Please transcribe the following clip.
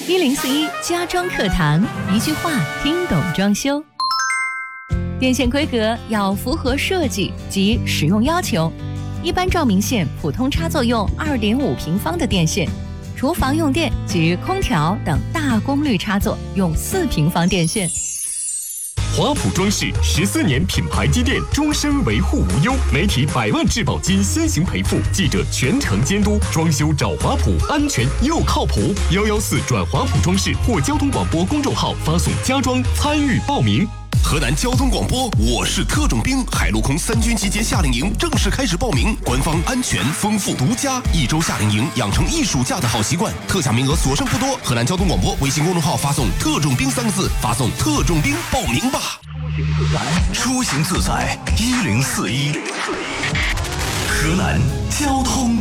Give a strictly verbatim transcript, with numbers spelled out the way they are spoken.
一零四一家装课堂，一句话听懂装修。电线规格要符合设计及使用要求，一般照明线普通插座用二点五平方的电线，厨房用电及空调等大功率插座用四平方电线。 华普装饰十四年品牌积淀，终身维护无忧，媒体百万质保金先行赔付，记者全程监督，装修找华普，安全又靠谱。幺幺四转华普装饰或交通广播公众号发送家装参与报名。 河南交通广播，我是特种兵，海陆空三军集结夏令营正式开始报名，官方安全丰富独家，一周夏令营养成一暑假的好习惯，特价名额所剩不多。河南交通广播微信公众号发送特种兵三个字，发送特种兵报名吧。 出行自在，一零四一，河南交通